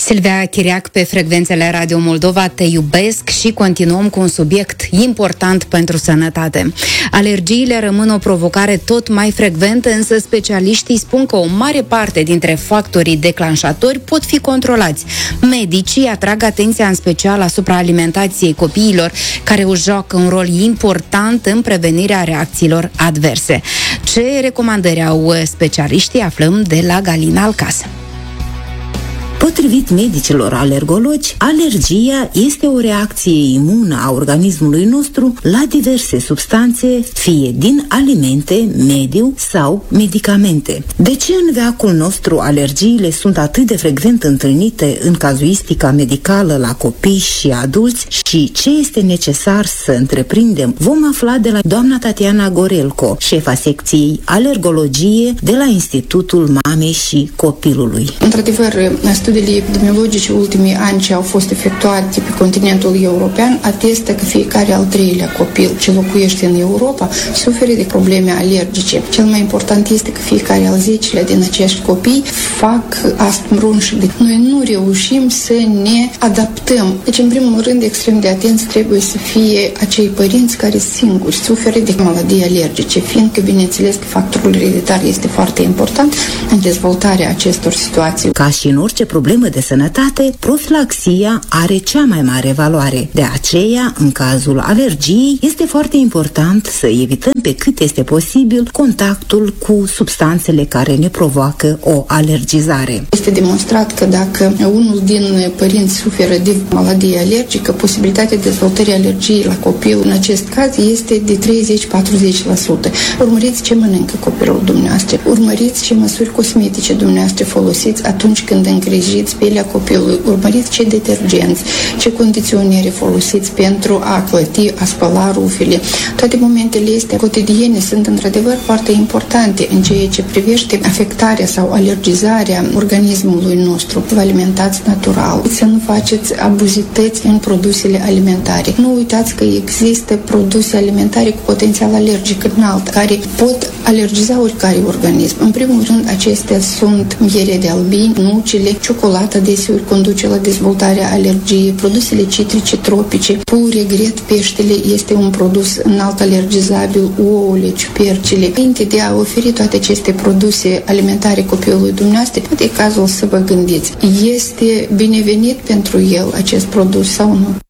Silvia Chiriac pe frecvențele Radio Moldova, te iubesc și continuăm cu un subiect important pentru sănătate. Alergiile rămân o provocare tot mai frecventă, însă specialiștii spun că o mare parte dintre factorii declanșatori pot fi controlați. Medicii atrag atenția în special asupra alimentației copiilor, care o joacă un rol important în prevenirea reacțiilor adverse. Ce recomandări au specialiștii aflăm de la Galina Alcas. Potrivit medicilor alergologi, alergia este o reacție imună a organismului nostru la diverse substanțe, fie din alimente, mediu sau medicamente. De ce în veacul nostru alergiile sunt atât de frecvent întâlnite în cazuistica medicală la copii și adulți și ce este necesar să întreprindem, vom afla de la doamna Tatiana Gorelco, șefa secției alergologie de la Institutul Mamei și Copilului. Într-adevăr, studiile epidemiologice ultimii ani ce au fost efectuate pe continentul european atestă că fiecare al treilea copil ce locuiește în Europa suferă de probleme alergice. Cel mai important este că fiecare al 10-lea din acești copii fac astm ronșic. Noi nu reușim să ne adaptăm. Deci, în primul rând, extrem de atenți trebuie să fie acei părinți care singuri suferă de maladii alergice, fiindcă, bineînțeles, că factorul ereditar este foarte important în dezvoltarea acestor situații. Ca și în orice problemă de sănătate, profilaxia are cea mai mare valoare. De aceea, în cazul alergiei, este foarte important să evităm pe cât este posibil contactul cu substanțele care ne provoacă o alergizare. Este demonstrat că dacă unul din părinți suferă de maladie alergică, posibilitatea dezvoltării alergiei la copil, în acest caz, este de 30-40%. Urmăriți ce mănâncă copilul dumneavoastră, urmăriți ce măsuri cosmetice dumneavoastră folosiți atunci când îngrijiți pielea copilului, urmăriți ce detergenți, ce condiționere folosiți pentru a clăti, a spăla rufele. Toate momentele astea cotidiene sunt într-adevăr foarte importante în ceea ce privește afectarea sau alergizarea organismului nostru. Vă alimentați natural, să nu faceți abuzități în produsele alimentare. Nu uitați că există produse alimentare cu potențial alergic înalt, care pot alergiza oricare organism. În primul rând, acestea sunt miere de albini, nucile, ciocolata deseori conduce la dezvoltarea alergiei, produsele citrice tropice, pure, peștele este un produs înalt alergizabil, ouăle, ciupercile. Înainte de a oferi toate aceste produse alimentare copilului dumneavoastră, poate e cazul să vă gândiți, este binevenit pentru el acest produs sau nu?